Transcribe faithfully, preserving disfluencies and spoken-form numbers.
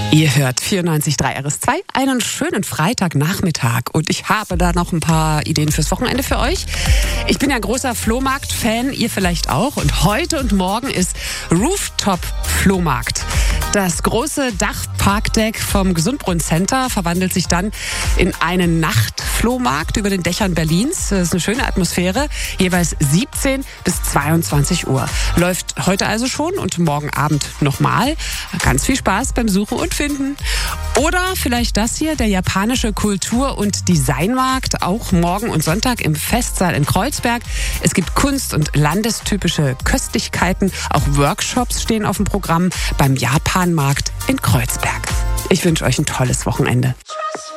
Ihr hört vierundneunzig Komma drei R S zwei, einen schönen Freitagnachmittag und ich habe da noch ein paar Ideen fürs Wochenende für euch. Ich bin ja großer Flohmarkt-Fan, ihr vielleicht auch, und heute und morgen ist Rooftop-Flohmarkt. Das große Dachparkdeck vom Gesundbrunnen Center verwandelt sich dann in einen Nachtflohmarkt über den Dächern Berlins. Das ist eine schöne Atmosphäre, jeweils siebzehn bis zweiundzwanzig Uhr. Läuft heute also schon und morgen Abend nochmal. Ganz viel Spaß beim Suchen und Finden. Oder vielleicht das hier, der japanische Kultur- und Designmarkt, auch morgen und Sonntag im Festsaal in Kreuzberg. Es gibt Kunst- und landestypische Köstlichkeiten. Auch Workshops stehen auf dem Programm beim Japanmarkt in Kreuzberg. Ich wünsche euch ein tolles Wochenende.